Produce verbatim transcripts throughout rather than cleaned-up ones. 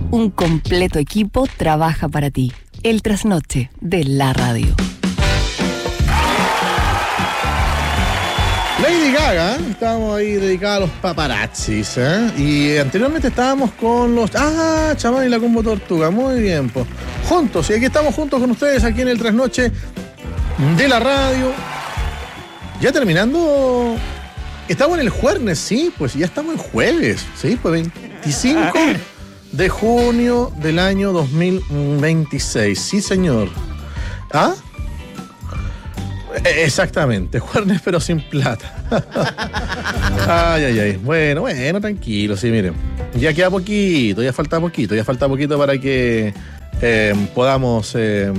Un completo equipo trabaja para ti. El trasnoche de la radio. Lady Gaga, estábamos ahí dedicados a los paparazzis, ¿eh? Y anteriormente estábamos con los... Ah, Chamán y la Combo Tortuga, muy bien, pues. Juntos, y aquí estamos juntos con ustedes aquí en el trasnoche de la radio. Ya terminando... Estamos en el jueves, sí, pues ya estamos en jueves, sí, pues veinticinco de junio del año dos mil veintiséis, sí señor. ¿Ah? Exactamente, jueves pero sin plata. Ay, ay, ay. Bueno, bueno, tranquilo, sí, miren. Ya queda poquito, ya falta poquito, ya falta poquito para que eh, podamos... Eh,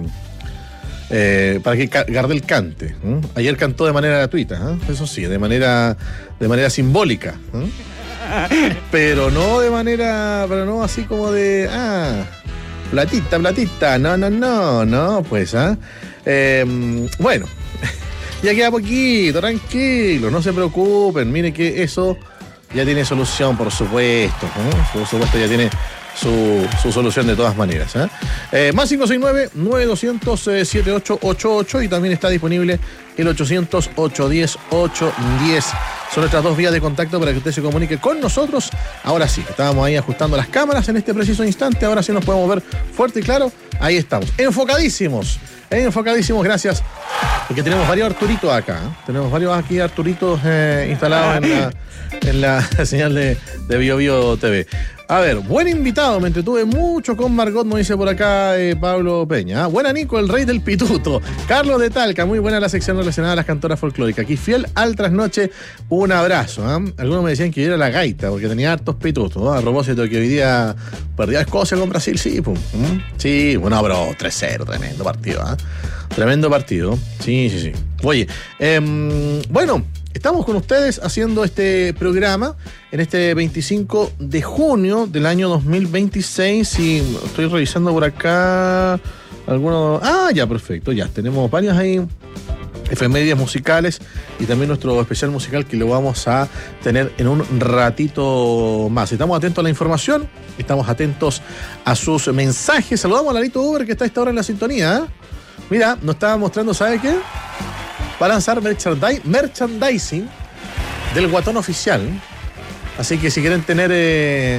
Eh, para que Gardel cante. ¿eh? Ayer cantó de manera gratuita, ¿eh? Eso sí, de manera de manera simbólica, ¿eh? pero no de manera, pero no así como de ah, platita, platita, no, no, no, no, pues, ¿eh? Eh, bueno, ya queda poquito, tranquilo, no se preocupen, mire que eso ya tiene solución, por supuesto, ¿eh? Por supuesto ya tiene Su, su solución de todas maneras. ¿eh? Eh, más cinco seis nueve, nueve dos cero cero, siete ocho ocho ocho y también está disponible el ochocientos, ochocientos diez, ochocientos diez. Son nuestras dos vías de contacto para que usted se comunique con nosotros. Ahora sí, estábamos ahí ajustando las cámaras en este preciso instante. Ahora sí nos podemos ver fuerte y claro. Ahí estamos, enfocadísimos. Enfocadísimos, gracias. Porque tenemos varios Arturitos acá. ¿eh? Tenemos varios aquí Arturitos eh, instalados en la, en la señal de, de Bio Bio T V. A ver, buen invitado, me entretuve mucho con Margot, nos dice por acá eh, Pablo Peña. ¿eh? Buena Nico, el rey del pituto. Carlos de Talca, muy buena la sección relacionada a las cantoras folclóricas. Aquí fiel al trasnoche, un abrazo. ¿eh? Algunos me decían que yo era la gaita, porque tenía hartos pitutos. ¿no? A propósito de que hoy día perdió Escocia con Brasil, sí, pum. ¿eh? Sí, bueno, bro, tres cero, tremendo partido. ¿eh? Tremendo partido. Sí, sí, sí. Oye, eh, bueno... Estamos con ustedes haciendo este programa en este veinticinco de junio del año dos mil veintiséis y estoy revisando por acá algunos... Ah, ya, perfecto, ya. Tenemos varias ahí efemérides musicales y también nuestro especial musical que lo vamos a tener en un ratito más. Estamos atentos a la información, estamos atentos a sus mensajes. Saludamos a Larito Uber que está a esta hora en la sintonía. ¿eh? Mira, nos estaba mostrando, ¿sabe qué? Va a lanzar merchandising del Guatón Oficial. Así que si quieren tener, eh,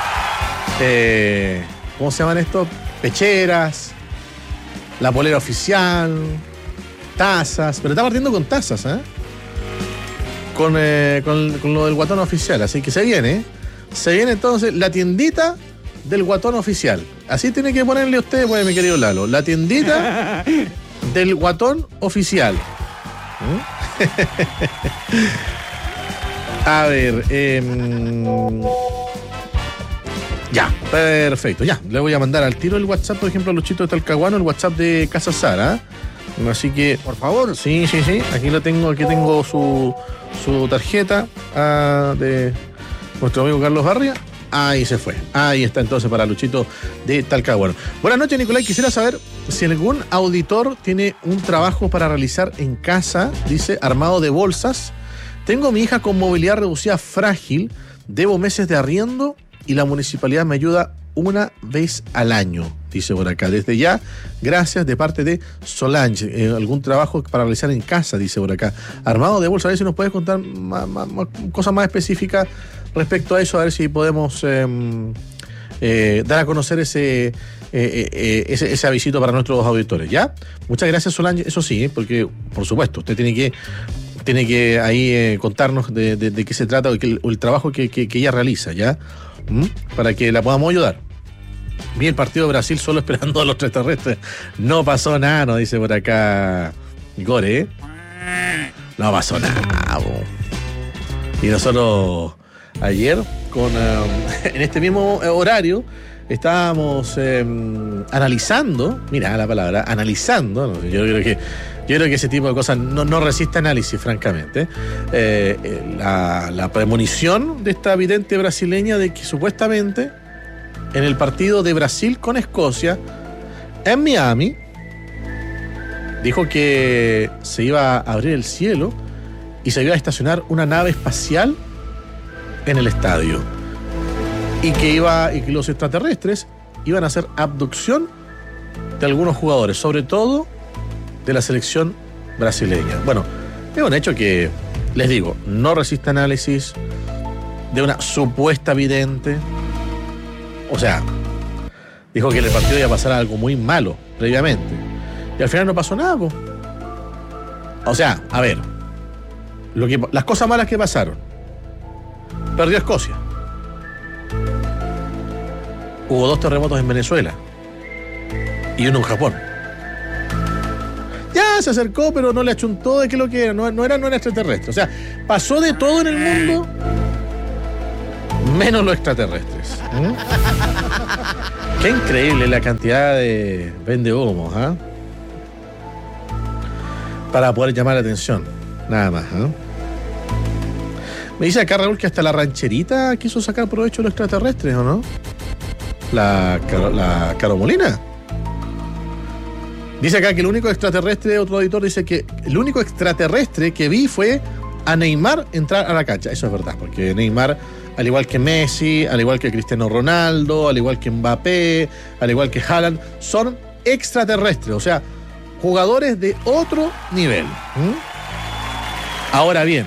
eh, ¿cómo se llaman estos? Pecheras, la polera oficial, tazas. Pero está partiendo con tazas, ¿eh? Con, eh, con, con lo del Guatón Oficial. Así que se viene. Se viene entonces la tiendita del Guatón Oficial. Así tiene que ponerle usted, pues, mi querido Lalo. La tiendita del Guatón Oficial. A ver, eh, ya, perfecto, ya. Le voy a mandar al tiro el WhatsApp, por ejemplo, a Luchito de Talcahuano, el WhatsApp de Casa Sara. Así que, por favor, sí, sí, sí. Aquí lo tengo, aquí tengo su, su tarjeta uh, de nuestro amigo Carlos Barria. Ahí se fue. Ahí está entonces para Luchito de Talcahuano. Buenas noches, Nicolai. Quisiera saber si algún auditor tiene un trabajo para realizar en casa, dice, armado de bolsas. Tengo a mi hija con movilidad reducida frágil, debo meses de arriendo y la municipalidad me ayuda una vez al año, dice por acá. Desde ya, gracias de parte de Solange. Eh, algún trabajo para realizar en casa, dice por acá. Armado de bolsas, a ver si nos puedes contar más, más, más, cosas más específicas respecto a eso, a ver si podemos eh, eh, dar a conocer ese, eh, eh, ese, ese avisito para nuestros auditores, ¿ya? Muchas gracias, Solange. Eso sí, ¿eh? Porque, por supuesto, usted tiene que tiene que ahí eh, contarnos de, de, de qué se trata o el, el trabajo que, que, que ella realiza, ¿ya? ¿Mm? Para que la podamos ayudar. Vi el partido de Brasil solo esperando a los extraterrestres. No pasó nada, nos dice por acá Gore, ¿eh? No pasó nada, bo. Y nosotros ayer, con uh, en este mismo horario, estábamos eh, analizando, mira la palabra, analizando, ¿no? yo creo que yo creo que ese tipo de cosas no, no resiste análisis, francamente. Eh, eh, la, la premonición de esta vidente brasileña de que supuestamente en el partido de Brasil con Escocia, en Miami, dijo que se iba a abrir el cielo y se iba a estacionar una nave espacial en el estadio. y que iba y que los extraterrestres iban a hacer abducción de algunos jugadores, sobre todo de la selección brasileña. Bueno, es un hecho que, les digo, no resiste análisis de una supuesta vidente. O sea, dijo que en el partido iba a pasar algo muy malo previamente. Y al final no pasó nada, po. O sea, a ver, lo que, las cosas malas que pasaron. Perdió Escocia. Hubo dos terremotos en Venezuela. Y uno en Japón. Ya se acercó, pero no le achuntó de qué lo que era. No, no era, no era extraterrestre. O sea, pasó de todo en el mundo, menos los extraterrestres. ¿Mm? Qué increíble la cantidad de vendehumos, ¿ah? ¿eh? Para poder llamar la atención. Nada más, ¿eh? Me dice acá Raúl que hasta la rancherita quiso sacar provecho de los extraterrestres, ¿o no? La, la Caro Molina. Dice acá que el único extraterrestre, otro editor dice que el único extraterrestre que vi fue a Neymar entrar a la cancha. Eso es verdad, porque Neymar, al igual que Messi, al igual que Cristiano Ronaldo, al igual que Mbappé, al igual que Haaland, son extraterrestres, o sea, jugadores de otro nivel. ¿Mm? Ahora bien,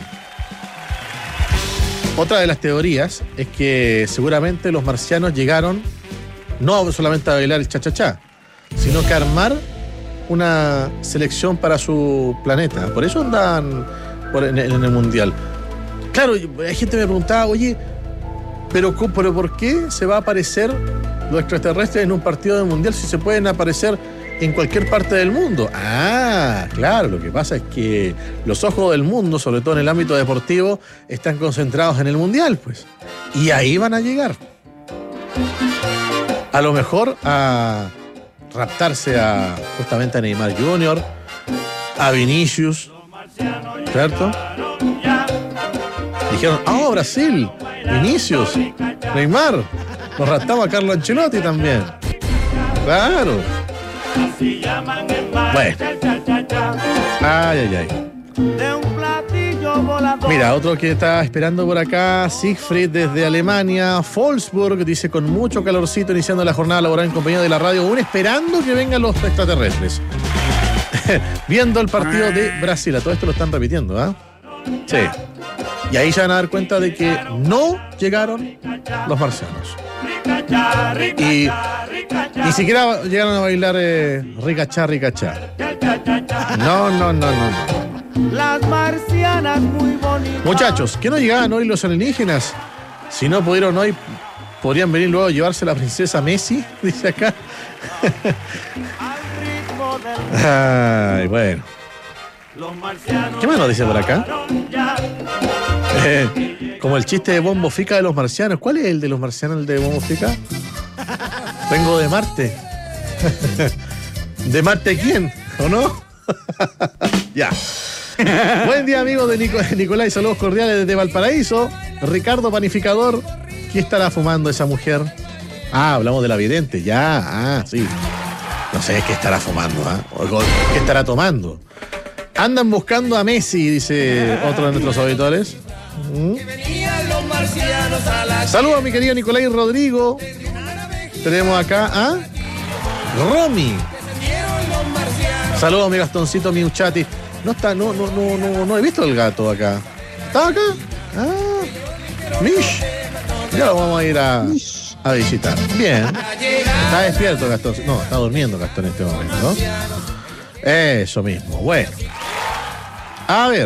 otra de las teorías es que seguramente los marcianos llegaron no solamente a bailar el cha-cha-cha, sino que a armar una selección para su planeta. Por eso andan por en, en el Mundial. Claro, hay gente que me preguntaba, oye, ¿pero, pero ¿por qué se va a aparecer los extraterrestres en un partido del Mundial si se pueden aparecer en cualquier parte del mundo? Ah, claro, lo que pasa es que los ojos del mundo, sobre todo en el ámbito deportivo, están concentrados en el Mundial, pues. Y ahí van a llegar. A lo mejor a raptarse a justamente a Neymar junior, a Vinicius, ¿cierto? Dijeron, ah, oh, Brasil, Vinicius, Neymar. Nos raptamos a Carlo Ancelotti también. Claro. Bueno. Ay, ay, ay. Mira, otro que está esperando por acá, Siegfried desde Alemania, Wolfsburg, dice con mucho calorcito iniciando la jornada laboral en compañía de la radio, aún esperando que vengan los extraterrestres. Viendo el partido de Brasil, a todo esto lo están repitiendo, ¿ah? ¿eh? Sí. Y ahí se van a dar cuenta de que no llegaron los marcianos. Y ni siquiera llegaron a bailar eh, ricachá, ricachá. No, no, no, no, no. Las marcianas muy bonitas. Muchachos, ¿qué no llegaban hoy los alienígenas? Si no pudieron hoy, podrían venir luego a llevarse la princesa Messi, dice acá. Ay, bueno. ¿Qué más nos dice por acá? Eh, como el chiste de Bombo Fica de los marcianos. ¿Cuál es el de los marcianos, el de Bombo Fica? Vengo de Marte. ¿De Marte quién? ¿O no? Ya. Buen día, amigos de Nico, Nicolás, y saludos cordiales desde Valparaíso. Ricardo Panificador, ¿qué estará fumando esa mujer? Ah, hablamos de la vidente, ya, ah, sí. No sé qué estará fumando, ¿eh? O qué estará tomando. Andan buscando a Messi, dice otro de nuestros auditores. ¿Mm? Saludos a mi querido Nicolás y Rodrigo. Tenemos acá a Romy. Saludos a mi Gastoncito Miuchati. No está, no, no, no, no, no he visto el gato acá. ¿Está acá? Ah, Mish. Ya lo vamos a ir a, a visitar. Bien. Está despierto Gastón. No, está durmiendo Gastón en este momento, ¿no? Eso mismo. Bueno. A ver.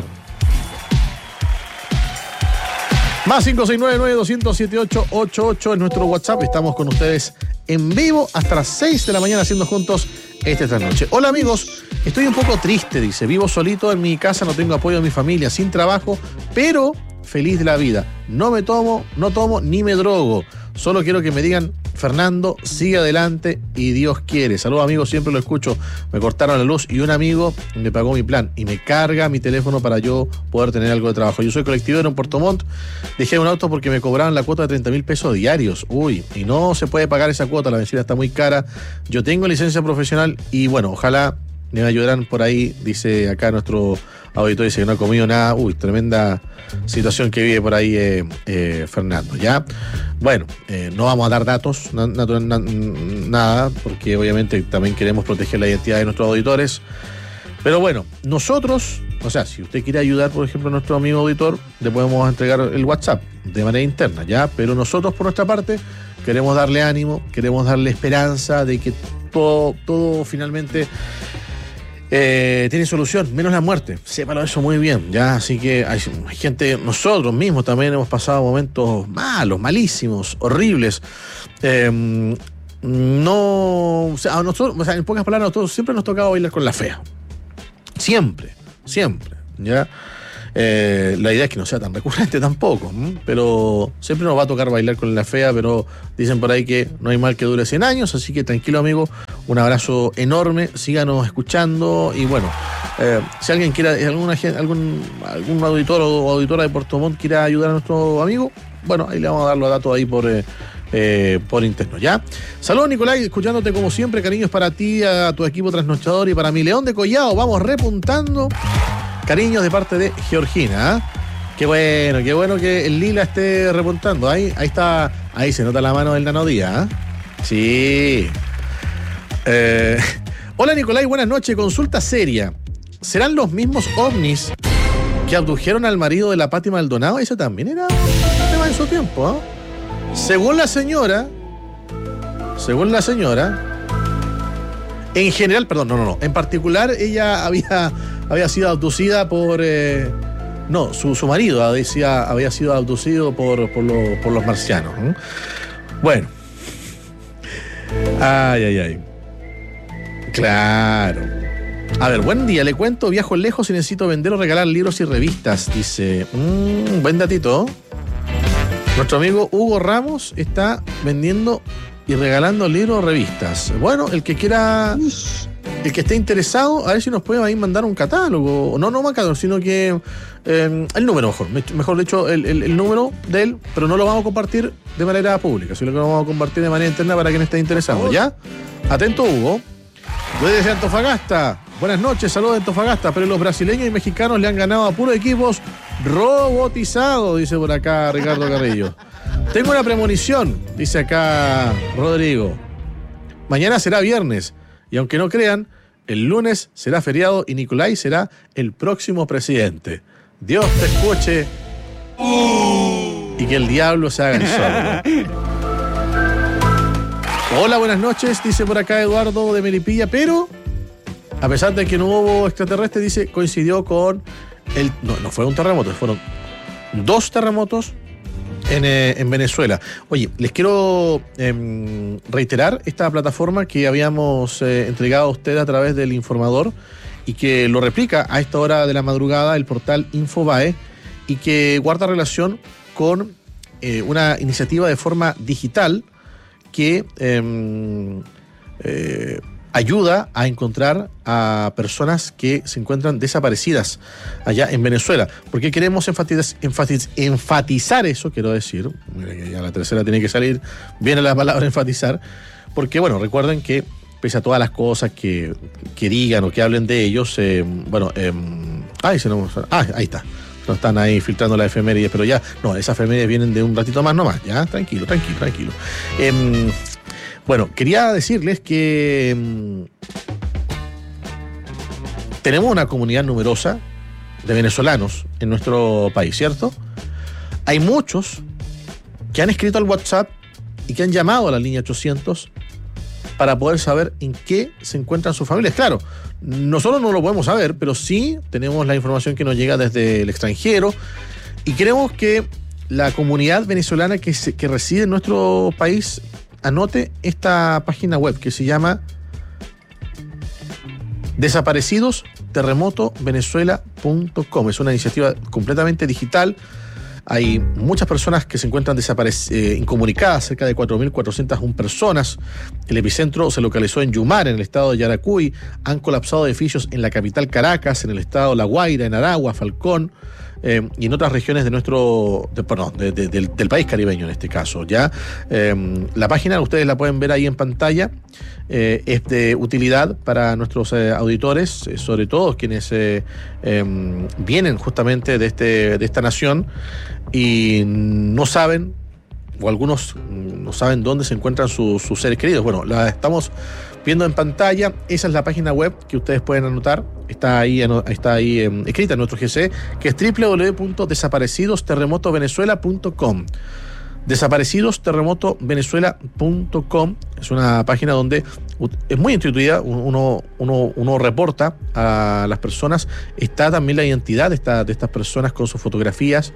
Más cinco seis nueve nueve dos cero cero siete ocho ocho ocho en nuestro WhatsApp. Estamos con ustedes en vivo hasta las seis de la mañana haciendo juntos este trasnoche. Hola amigos, estoy un poco triste, dice. Vivo solito en mi casa, no tengo apoyo de mi familia, sin trabajo, pero feliz de la vida. No me tomo, no tomo ni me drogo. Solo quiero que me digan, Fernando, sigue adelante y Dios quiere. Saludos amigos, siempre lo escucho. Me cortaron la luz y un amigo me pagó mi plan y me carga mi teléfono para yo poder tener algo de trabajo. Yo soy colectivero en Puerto Montt. Dejé un auto porque me cobraban la cuota de treinta mil pesos diarios. Uy, y no se puede pagar esa cuota, la benzina está muy cara. Yo tengo licencia profesional y bueno, ojalá me ayudarán por ahí, dice acá nuestro auditor, dice que no ha comido nada. Uy, tremenda situación que vive por ahí eh, eh, Fernando, ¿ya? Bueno, eh, no vamos a dar datos, na, na, na, nada, porque obviamente también queremos proteger la identidad de nuestros auditores. Pero bueno, nosotros, o sea, si usted quiere ayudar, por ejemplo, a nuestro amigo auditor, le podemos entregar el WhatsApp de manera interna, ¿ya? Pero nosotros, por nuestra parte, queremos darle ánimo, queremos darle esperanza de que todo, todo finalmente eh, tiene solución, menos la muerte. Sépalo eso muy bien, ¿ya? Así que hay, hay gente, nosotros mismos también hemos pasado momentos malos, malísimos, horribles. Eh, no, o sea, a nosotros, o sea, en pocas palabras, a nosotros siempre nos tocaba bailar con la fea. Siempre, siempre, ¿ya? Eh, la idea es que no sea tan recurrente tampoco, ¿m? Pero siempre nos va a tocar bailar con la fea, pero dicen por ahí que no hay mal que dure cien años, así que tranquilo, amigo, un abrazo enorme, síganos escuchando y bueno, eh, si alguien quiera, alguna, algún, algún auditor o auditora de Puerto Montt quiera ayudar a nuestro amigo, bueno, ahí le vamos a dar los datos ahí por... Eh, Eh, por interno, ¿ya? Saludos, Nicolai, escuchándote como siempre, cariños para ti, a tu equipo trasnochador y para mi León de Collado, vamos repuntando, cariños de parte de Georgina, ¿eh? Qué bueno, qué bueno que el Lila esté repuntando, ahí, ahí está, ahí se nota la mano del Nanodía, ¿eh? Sí. Eh, hola, Nicolai, buenas noches, consulta seria, ¿serán los mismos ovnis que abdujeron al marido de la Pati Maldonado? Ese también era un tema en su tiempo, ¿eh? Según la señora, según la señora, en general, perdón, no, no, no, en particular ella había, había sido abducida por, eh, no, su, su marido decía, había sido abducido por, por, lo, por los marcianos. ¿eh? Bueno, ay, ay, ay, claro. A ver, buen día, le cuento, viajo lejos y necesito vender o regalar libros y revistas, dice, mmm, buen datito. Nuestro amigo Hugo Ramos está vendiendo y regalando libros o revistas. Bueno, el que quiera, el que esté interesado, a ver si nos puede ahí mandar un catálogo. No, no un catálogo, sino que eh, el número, mejor. Mejor dicho, el, el, el número de él, pero no lo vamos a compartir de manera pública, sino que lo vamos a compartir de manera interna para quien esté interesado. ¿Ya? Atento, Hugo. Desde Antofagasta. Buenas noches, saludos de Antofagasta. Pero los brasileños y mexicanos le han ganado a puros equipos robotizados, dice por acá Ricardo Carrillo. Tengo una premonición, dice acá Rodrigo. Mañana será viernes. Y aunque no crean, el lunes será feriado y Nicolai será el próximo presidente. Dios te escuche y que el diablo se haga el sordo. Hola, buenas noches, dice por acá Eduardo de Melipilla, pero a pesar de que no hubo extraterrestre, dice, coincidió con el... No, no fue un terremoto, fueron dos terremotos en, eh, en Venezuela. Oye, les quiero eh, reiterar esta plataforma que habíamos eh, entregado a usted a través del Informador y que lo replica a esta hora de la madrugada el portal Infobae y que guarda relación con eh, una iniciativa de forma digital que eh, eh, ayuda a encontrar a personas que se encuentran desaparecidas allá en Venezuela. ¿Por qué queremos enfatiz, enfatiz, enfatizar eso? Quiero decir, ya la tercera tiene que salir, viene la palabra enfatizar, porque bueno, recuerden que pese a todas las cosas que, que digan o que hablen de ellos, eh, bueno, eh, ay, se nos, ah, ahí está. No están ahí filtrando las efemérides, pero ya, no, esas efemérides vienen de un ratito más nomás, ya, tranquilo, tranquilo, tranquilo. Eh, bueno, quería decirles que eh, tenemos una comunidad numerosa de venezolanos en nuestro país, ¿cierto? Hay muchos que han escrito al WhatsApp y que han llamado a la línea ochocientos para poder saber en qué se encuentran sus familias. Claro, nosotros no lo podemos saber, pero sí tenemos la información que nos llega desde el extranjero y queremos que la comunidad venezolana que, se, que reside en nuestro país anote esta página web que se llama desaparecidos terremoto venezuela punto com. Es una iniciativa completamente digital. Hay muchas personas que se encuentran desaparec- eh, incomunicadas, cerca de cuatro mil cuatrocientas una personas. El epicentro se localizó en Yumar, en el estado de Yaracuy. Han colapsado edificios en la capital Caracas, en el estado La Guaira, en Aragua, Falcón, eh, y en otras regiones de nuestro, de, perdón, de, de, del, del país caribeño en este caso. Ya eh, la página ustedes la pueden ver ahí en pantalla, eh, es de utilidad para nuestros eh, auditores, eh, sobre todo quienes eh, eh, vienen justamente de este, de esta nación y no saben, o algunos no saben dónde se encuentran sus, sus seres queridos. Bueno, la estamos viendo en pantalla. Esa es la página web que ustedes pueden anotar. Está ahí, está ahí eh, escrita en nuestro G C, que es doble u doble u doble u punto desaparecidos terremoto venezuela punto com. desaparecidos terremoto venezuela punto com. Es una página donde es muy intuitiva, uno, uno, uno reporta a las personas, está también la identidad de, esta, de estas personas con sus fotografías.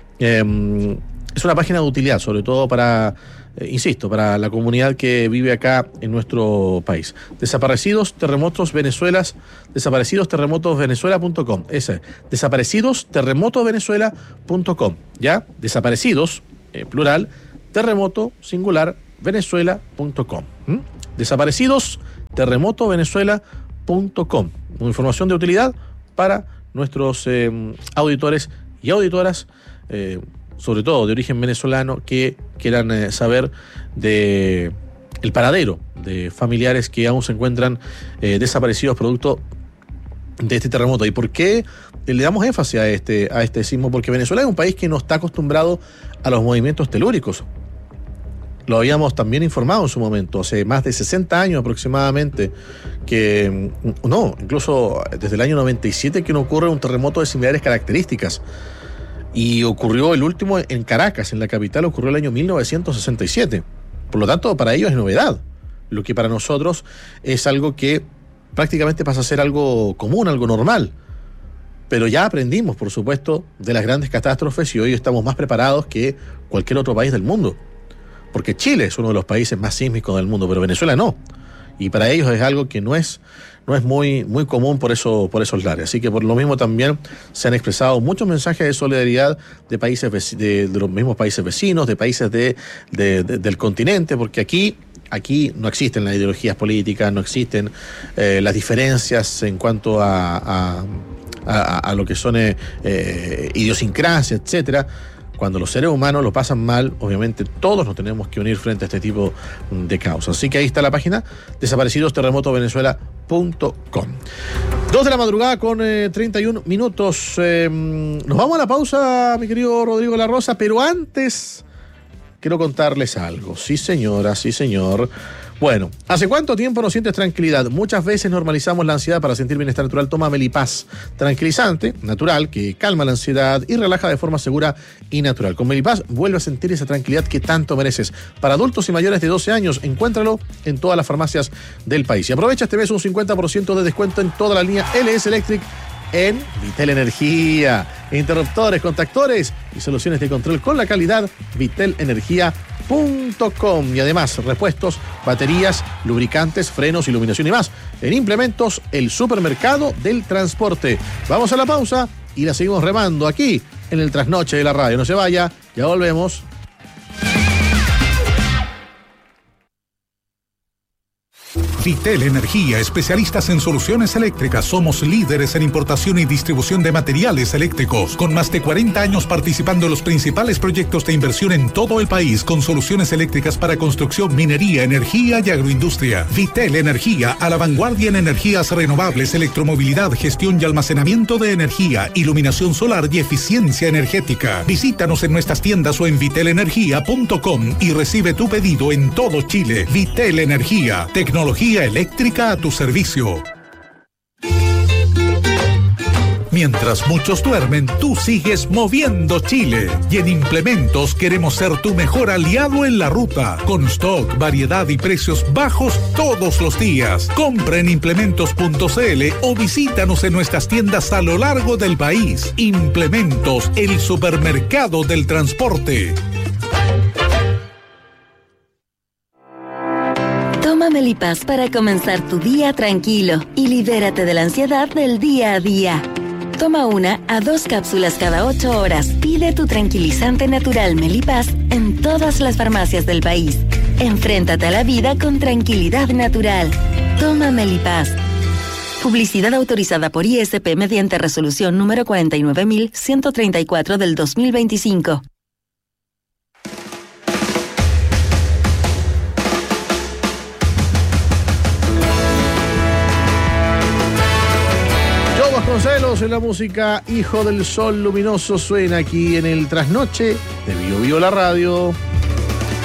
Eh, es una página de utilidad, sobre todo para, eh, insisto, para la comunidad que vive acá en nuestro país. Desaparecidos terremotos Venezuelas, desaparecidos terremotos venezuela punto com. Ese, desaparecidos terremoto venezuela punto com. ¿Ya? Desaparecidos, eh, plural, terremoto singular venezuela punto com. ¿Mm? Desaparecidos terremoto venezuela punto com. Una información de utilidad para nuestros eh, auditores y auditoras, eh, sobre todo de origen venezolano, que quieran eh, saber de el paradero de familiares que aún se encuentran eh, desaparecidos producto de este terremoto. ¿Y por qué le damos énfasis a este, a este sismo? Porque Venezuela es un país que no está acostumbrado a los movimientos telúricos. Lo habíamos también informado en su momento, hace más de sesenta años aproximadamente, que no, incluso desde el año noventa y siete que no ocurre un terremoto de similares características. Y ocurrió el último en Caracas, en la capital, ocurrió el año mil novecientos sesenta y siete. Por lo tanto, para ellos es novedad. Lo que para nosotros es algo que prácticamente pasa a ser algo común, algo normal. Pero ya aprendimos, por supuesto, de las grandes catástrofes y hoy estamos más preparados que cualquier otro país del mundo. Porque Chile es uno de los países más sísmicos del mundo, pero Venezuela no. Y para ellos es algo que no es, no es muy, muy común por, eso, por esos lares. Así que por lo mismo también se han expresado muchos mensajes de solidaridad de países de, de los mismos países vecinos, de países de, de, de, del continente, porque aquí, aquí no existen las ideologías políticas, no existen eh, las diferencias en cuanto a, a, a, a lo que son eh, eh, idiosincrasias, etcétera. Cuando los seres humanos lo pasan mal, obviamente todos nos tenemos que unir frente a este tipo de causas. Así que ahí está la página, desaparecidos terremoto venezuela punto com. Dos de la madrugada con eh, treinta y un minutos. Eh, nos vamos a la pausa, mi querido Rodrigo La Rosa, pero antes quiero contarles algo. Sí, señora, sí, señor. Bueno, ¿hace cuánto tiempo no sientes tranquilidad? Muchas veces normalizamos la ansiedad para sentir bienestar natural. Toma Melipaz, tranquilizante, natural, que calma la ansiedad y relaja de forma segura y natural. Con Melipaz vuelve a sentir esa tranquilidad que tanto mereces. Para adultos y mayores de doce años, encuéntralo en todas las farmacias del país. Y aprovecha este mes un cincuenta por ciento de descuento en toda la línea L S Electric en Vitel Energía. Interruptores, contactores y soluciones de control con la calidad vitel energía punto com. Y además, repuestos, baterías, lubricantes, frenos, iluminación y más. En Implementos, el supermercado del transporte. Vamos a la pausa y la seguimos remando aquí en el Trasnoche de la Radio. No se vaya, ya volvemos. Vitel Energía, especialistas en soluciones eléctricas. Somos líderes en importación y distribución de materiales eléctricos, con más de cuarenta años participando en los principales proyectos de inversión en todo el país, con soluciones eléctricas para construcción, minería, energía y agroindustria. Vitel Energía, a la vanguardia en energías renovables, electromovilidad, gestión y almacenamiento de energía, iluminación solar y eficiencia energética. Visítanos en nuestras tiendas o en vitel energía punto com y recibe tu pedido en todo Chile. Vitel Energía, tecnología eléctrica a tu servicio. Mientras muchos duermen, tú sigues moviendo Chile. Y en Implementos queremos ser tu mejor aliado en la ruta. Con stock, variedad y precios bajos todos los días. Compra en implementos punto c l o visítanos en nuestras tiendas a lo largo del país. Implementos, el supermercado del transporte. Toma Melipaz para comenzar tu día tranquilo y libérate de la ansiedad del día a día. Toma una a dos cápsulas cada ocho horas. Pide tu tranquilizante natural Melipaz en todas las farmacias del país. Enfréntate a la vida con tranquilidad natural. Toma Melipaz. Publicidad autorizada por I S P mediante resolución número cuarenta y nueve mil ciento treinta y cuatro del dos mil veinticinco. Vasconcelos en la música Hijo del Sol Luminoso suena aquí en el Trasnoche de Bio Bio la Radio.